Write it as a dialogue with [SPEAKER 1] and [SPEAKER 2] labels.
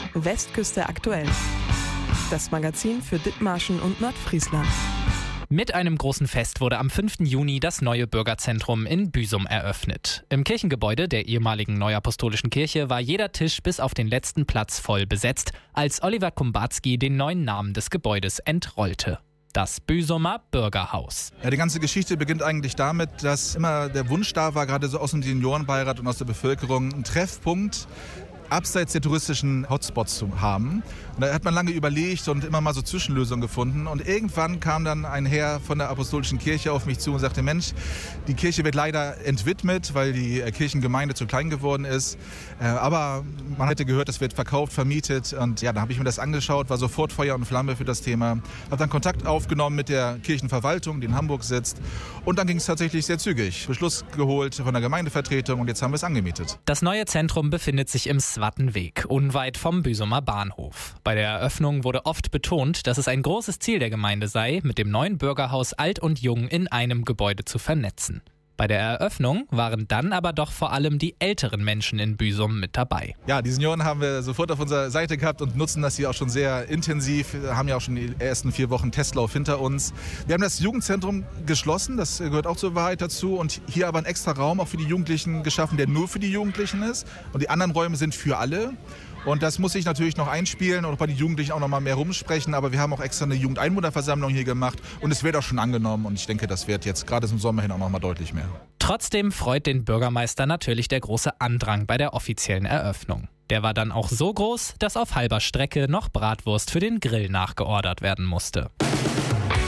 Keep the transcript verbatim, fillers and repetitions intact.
[SPEAKER 1] Westküste aktuell. Das Magazin für Dithmarschen und Nordfriesland.
[SPEAKER 2] Mit einem großen Fest wurde am fünften Juni das neue Bürgerzentrum in Büsum eröffnet. Im Kirchengebäude der ehemaligen Neuapostolischen Kirche war jeder Tisch bis auf den letzten Platz voll besetzt, als Oliver Kumbatski den neuen Namen des Gebäudes entrollte. Das Büsumer Bürgerhaus.
[SPEAKER 3] Ja, die ganze Geschichte beginnt eigentlich damit, dass immer der Wunsch da war, gerade so aus dem Seniorenbeirat und aus der Bevölkerung, einen Treffpunkt abseits der touristischen Hotspots zu haben. Und da hat man lange überlegt und immer mal so Zwischenlösungen gefunden. Und irgendwann kam dann ein Herr von der Apostolischen Kirche auf mich zu und sagte, Mensch, die Kirche wird leider entwidmet, weil die Kirchengemeinde zu klein geworden ist. Aber man hätte gehört, es wird verkauft, vermietet. Und ja, dann habe ich mir das angeschaut, war sofort Feuer und Flamme für das Thema. Habe dann Kontakt aufgenommen mit der Kirchenverwaltung, die in Hamburg sitzt. Und dann ging es tatsächlich sehr zügig. Beschluss geholt von der Gemeindevertretung und jetzt haben wir es angemietet.
[SPEAKER 2] Das neue Zentrum befindet sich im Wattenweg, unweit vom Büsumer Bahnhof. Bei der Eröffnung wurde oft betont, dass es ein großes Ziel der Gemeinde sei, mit dem neuen Bürgerhaus Alt und Jung in einem Gebäude zu vernetzen. Bei der Eröffnung waren dann aber doch vor allem die älteren Menschen in Büsum mit dabei.
[SPEAKER 3] Ja, die Senioren haben wir sofort auf unserer Seite gehabt und nutzen das hier auch schon sehr intensiv. Wir haben ja auch schon die ersten vier Wochen Testlauf hinter uns. Wir haben das Jugendzentrum geschlossen, das gehört auch zur Wahrheit dazu. Und hier aber einen extra Raum auch für die Jugendlichen geschaffen, der nur für die Jugendlichen ist. Und die anderen Räume sind für alle. Und das muss ich natürlich noch einspielen und bei den Jugendlichen auch noch mal mehr rumsprechen. Aber wir haben auch extra eine Jugendeinwohnerversammlung hier gemacht und es wird auch schon angenommen. Und ich denke, das wird jetzt gerade zum Sommer hin auch noch mal deutlich mehr.
[SPEAKER 2] Trotzdem freut den Bürgermeister natürlich der große Andrang bei der offiziellen Eröffnung. Der war dann auch so groß, dass auf halber Strecke noch Bratwurst für den Grill nachgeordert werden musste.